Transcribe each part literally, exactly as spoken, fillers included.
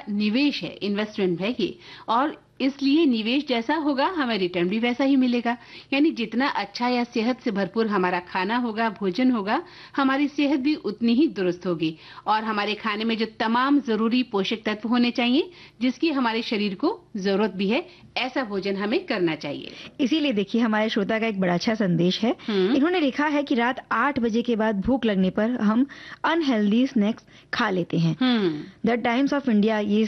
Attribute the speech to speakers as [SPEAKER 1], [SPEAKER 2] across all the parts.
[SPEAKER 1] निवेश है, इन्वेस्टमेंट है ये, और इसलिए निवेश जैसा होगा हमें रिटर्न भी वैसा ही मिलेगा। यानी जितना अच्छा या सेहत से भरपूर हमारा खाना होगा, भोजन होगा, हमारी सेहत भी उतनी ही दुरुस्त होगी और हमारे खाने में जो तमाम जरूरी पोषक तत्व होने चाहिए जिसकी हमारे शरीर को जरूरत भी है, ऐसा भोजन हमें करना चाहिए।
[SPEAKER 2] इसीलिए देखिए हमारे श्रोता का एक बड़ा अच्छा संदेश है। इन्होंने लिखा है कि रात आठ बजे के बाद भूख लगने पर हम अनहेल्दी स्नैक्स खा लेते हैं। द टाइम्स ऑफ इंडिया ये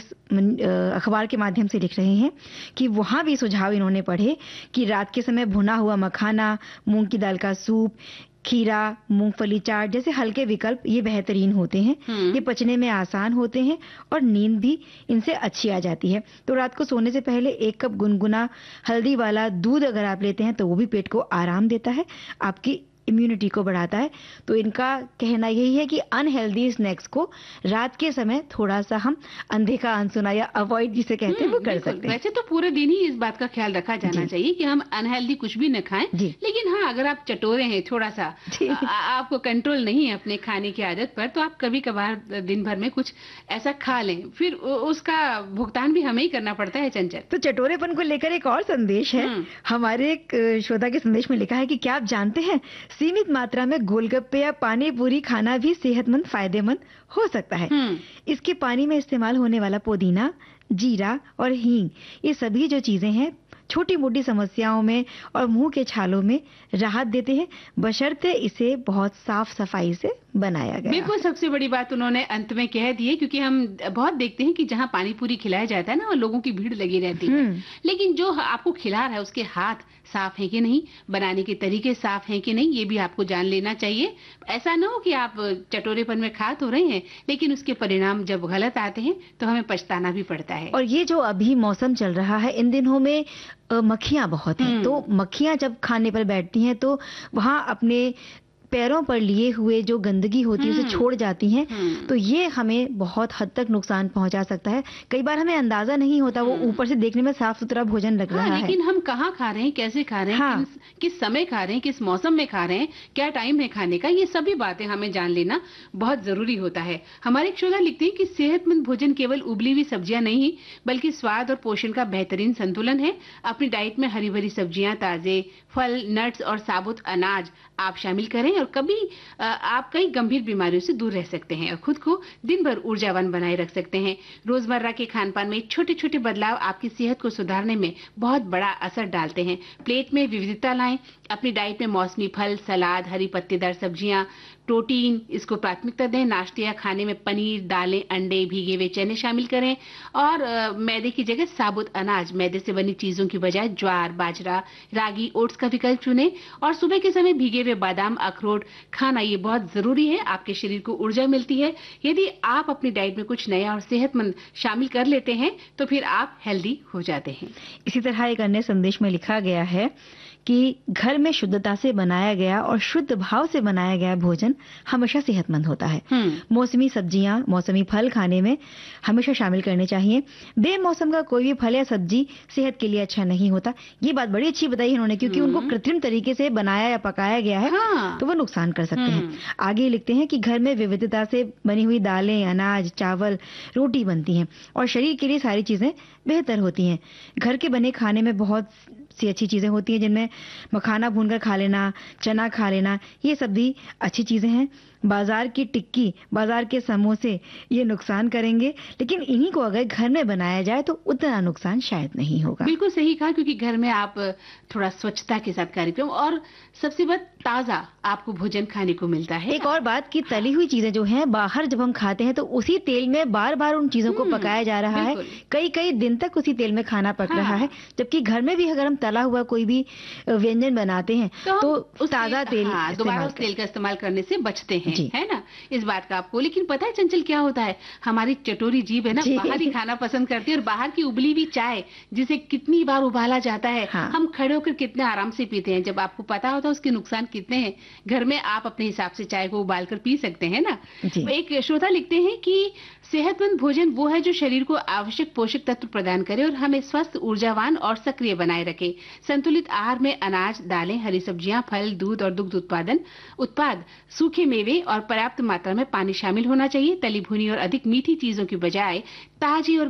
[SPEAKER 2] अखबार के माध्यम से लिख रहे हैं कि वहां भी सुझाव इन्होंने पढ़े कि रात के समय भुना हुआ मखाना, मूंग की दाल का सूप, खीरा, मूंगफली चाट जैसे हल्के विकल्प ये बेहतरीन होते हैं। ये पचने में आसान होते हैं और नींद भी इनसे अच्छी आ जाती है। तो रात को सोने से पहले एक कप गुनगुना हल्दी वाला दूध अगर आप लेते हैं तो वो भी पेट को आराम देता है, आपकी इम्यूनिटी को बढ़ाता है। तो इनका कहना यही है कि अनहेल्दी स्नैक्स को रात के समय थोड़ा सा हम अनदेखा, अनसुना या अवॉइड जिसे कहते हैं वो कर सकते हैं।
[SPEAKER 1] वैसे तो पूरे दिन ही इस बात का ख्याल रखा जाना चाहिए कि हम अनहेल्दी कुछ भी न खाएं, लेकिन हाँ अगर आप चटोरे हैं थोड़ा सा, आपको कंट्रोल नहीं है अपने खाने की आदत पर, तो आप कभी कभार दिन भर में कुछ ऐसा खा लें, फिर उसका भुगतान भी हमें ही करना पड़ता है। चंचल,
[SPEAKER 2] तो चटोरेपन को लेकर एक और संदेश है। हमारे एक श्रोता के संदेश में लिखा है कि क्या आप जानते हैं सीमित मात्रा में गोलगप्पे या पानी पूरी खाना भी सेहतमंद, फायदेमंद हो सकता है। इसके पानी में इस्तेमाल होने वाला पुदीना, जीरा और हींग ये सभी जो चीजें हैं छोटी मोटी समस्याओं में और मुंह के छालों में राहत देते हैं, बशर्ते इसे बहुत साफ सफाई से बनाया गया।
[SPEAKER 1] बिल्कुल, सबसे बड़ी बात उन्होंने अंत में कह दी है, क्योंकि हम बहुत देखते हैं कि जहां पानी पूरी खिलाया जाता है ना, लोगों की भीड़ लगी रहती है, लेकिन जो आपको खिला रहा है उसके हाथ साफ है कि नहीं, बनाने के तरीके साफ हैं कि नहीं, ये भी आपको जान लेना चाहिए। ऐसा ना हो कि आप चटोरेपन में खा तो रहे हैं लेकिन उसके परिणाम जब गलत आते हैं तो हमें पछताना भी पड़ता है।
[SPEAKER 2] और ये जो अभी मौसम चल रहा है, इन दिनों में मक्खियां बहुत हैं, तो मक्खियां जब खाने पर बैठती हैं तो वहां अपने पैरों पर लिए हुए जो गंदगी होती है उसे छोड़ जाती हैं, तो ये हमें बहुत हद तक नुकसान पहुंचा सकता है। कई बार हमें अंदाजा नहीं होता, वो ऊपर से देखने में साफ सुथरा भोजन लग रहा है,
[SPEAKER 1] लेकिन हम कहाँ खा रहे हैं, कैसे खा रहे हैं, हाँ। किस, किस समय खा रहे हैं, किस मौसम में खा रहे हैं, क्या टाइम है खाने का, ये सभी बातें हमें जान लेना बहुत जरूरी होता है। हमारे एक श्रोता लिखते हैं कि सेहतमंद भोजन केवल उबली हुई सब्जियां नहीं बल्कि स्वाद और पोषण का बेहतरीन संतुलन है। अपनी डाइट में हरी भरी सब्जियां, ताजे फल, नट्स और साबुत अनाज आप शामिल करें और कभी आप कई गंभीर बीमारियों से दूर रह सकते हैं और खुद को दिन भर ऊर्जावान बनाए रख सकते हैं। रोजमर्रा के खान पान में छोटे छोटे बदलाव आपकी सेहत को सुधारने में बहुत बड़ा असर डालते हैं। प्लेट में विविधता लाएं, अपनी डाइट में मौसमी फल, सलाद, हरी पत्तेदार सब्जियां, प्रोटीन इसको प्राथमिकता दें। नाश्ते या खाने में पनीर, दालें, अंडे, भीगे हुए चने शामिल करें और आ, मैदे की जगह साबुत अनाज, मैदे से बनी चीजों की बजाय ज्वार, बाजरा, रागी, ओट्स का विकल्प चुनें और सुबह के समय भीगे हुए बादाम, अखरोट खाना ये बहुत जरूरी है। आपके शरीर को ऊर्जा मिलती है। यदि आप अपनी डाइट में कुछ नया और सेहतमंद शामिल कर लेते हैं तो फिर आप हेल्दी हो जाते हैं।
[SPEAKER 2] इसी तरह एक अन्य संदेश में लिखा गया है कि घर में शुद्धता से बनाया गया और शुद्ध भाव से बनाया गया भोजन हमेशा सेहतमंद होता है। मौसमी सब्जियां, मौसमी फल खाने में हमेशा शामिल करने चाहिए। बेमौसम का कोई भी फल या सब्जी सेहत के लिए अच्छा नहीं होता। ये बात बड़ी अच्छी बताई इन्होंने, क्योंकि उनको कृत्रिम तरीके से बनाया या पकाया गया है, हाँ। तो वो नुकसान कर सकते हैं। आगे लिखते हैं कि घर में विविधता से बनी हुई दालें, अनाज, चावल, रोटी बनती हैं और शरीर के लिए सारी चीजें बेहतर होती हैं। घर के बने खाने में बहुत सी अच्छी चीजें होती हैं, जिनमें मखाना भूनकर खा लेना, चना खा लेना, ये सब भी अच्छी चीजें हैं। बाजार की टिक्की, बाजार के समोसे ये नुकसान करेंगे, लेकिन इन्हीं को अगर घर में बनाया जाए तो उतना नुकसान शायद नहीं होगा।
[SPEAKER 1] बिल्कुल सही कहा, क्योंकि घर में आप थोड़ा स्वच्छता के साथ कार्यक्रम और सबसे बड़ा ताजा आपको भोजन खाने को मिलता है।
[SPEAKER 2] एक और बात कि तली हुई चीजें जो हैं बाहर जब हम खाते हैं तो उसी तेल में बार बार उन चीजों को पकाया जा रहा है, कई कई दिन तक उसी तेल में खाना पक हाँ। रहा है। जबकि घर में भी अगर हम तला हुआ कोई भी व्यंजन बनाते हैं तो, तो ताजा तेल
[SPEAKER 1] हाँ, दोबारा उस तेल का इस्तेमाल करने से बचते हैं, है ना, इस बात का आपको। लेकिन पता है चंचल क्या होता है, हमारी चटोरी जीभ है ना, बाहर ही खाना पसंद करती है और बाहर की उबली हुई चाय जिसे कितनी बार उबाला जाता है, हाँ। हम खड़े होकर कितने आराम से पीते हैं, जब आपको पता होता है उसके नुकसान कितने हैं। घर में आप अपने हिसाब से चाय को उबाल कर पी सकते हैं ना। एक श्रोता लिखते हैं कि सेहतमंद भोजन वो है जो शरीर को आवश्यक पोषक तत्व प्रदान करे और हमें स्वस्थ, ऊर्जावान और सक्रिय बनाए रखे। संतुलित आहार में अनाज, दालें, हरी सब्जियां, फल, दूध और दुग्ध उत्पादन उत्पाद, सूखे मेवे और पर्याप्त मात्रा में पानी शामिल होना चाहिए। तली भुनी और अधिक मीठी चीजों की बजाय ताजी और